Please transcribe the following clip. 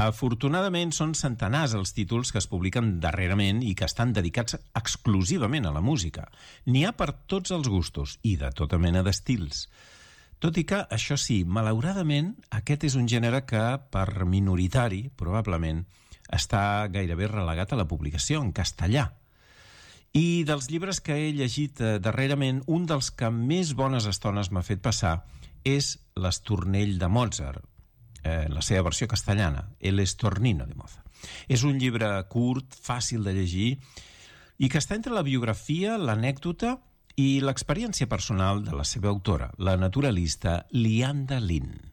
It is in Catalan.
Afortunadament són centenars els títols que es publiquen darrerament i que estan dedicats exclusivament a la música. N'hi ha per tots els gustos i de tota mena d'estils. Tot i que, això sí, malauradament, aquest és un gènere que, per minoritari, probablement, està gairebé relegat a la publicació en castellà. I dels llibres que he llegit darrerament, un dels que més bones estones m'ha fet passar és l'Estornell de Mozart, la seva versió castellana, El Estornino de Mozart. És un llibre curt, fàcil de llegir, i que està entre la biografia, l'anècdota i l'experiència personal de la seva autora, la naturalista Lianda Lin.